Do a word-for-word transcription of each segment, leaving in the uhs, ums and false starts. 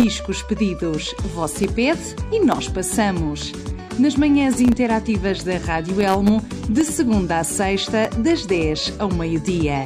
discos pedidos. Você pede e nós passamos. Nas manhãs interativas da Rádio Elmo, de segunda a sexta, das dez ao meio-dia.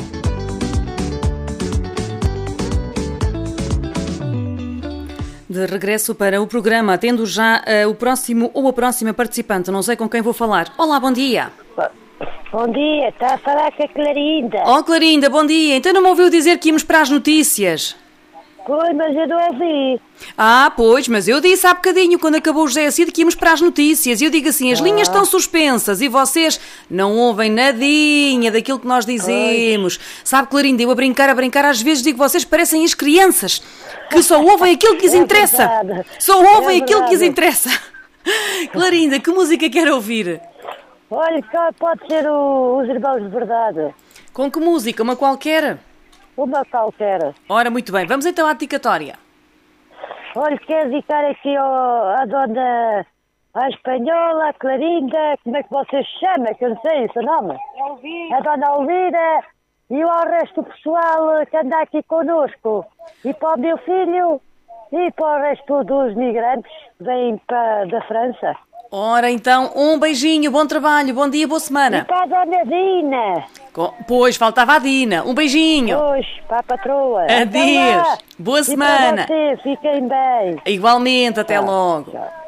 De regresso para o programa, tendo já uh, o próximo ou a próxima participante, não sei com quem vou falar. Olá, bom dia. Bom dia, está a falar com a Clarinda. Oh, Clarinda, bom dia. Então não me ouviu dizer que íamos para as notícias? Pois, mas eu não ouvi. Ah, pois, mas eu disse há bocadinho, quando acabou o José Cid, que íamos para as notícias. E eu digo assim, as ah. linhas estão suspensas e vocês não ouvem nadinha daquilo que nós dizemos. Pois. Sabe, Clarinda, eu a brincar, a brincar, às vezes digo que vocês parecem as crianças, que só ouvem aquilo que lhes interessa. É verdade. Só ouvem é aquilo que lhes interessa. Clarinda, que música quer ouvir? Olha, pode ser o, os Irmãos de Verdade. Com que música? Uma qualquer? Uma qualquer. Ora, muito bem. Vamos então à dedicatória. Olha, quero dedicar aqui ao, à dona... à espanhola, à Clarinda, como é que vocês se chamam? Que eu não sei o seu nome. Elvira. A dona Elvira e ao resto do pessoal que anda aqui connosco. E para o meu filho e para o resto dos migrantes que vêm para, da França. Ora, então, um beijinho, bom trabalho, bom dia, boa semana. E para a dona Dina. Com... Pois, faltava a Dina. Um beijinho. Pois, para a patroa. Adeus. Boa e semana. Para vocês, fiquem bem. Igualmente, até tchau, logo. Tchau.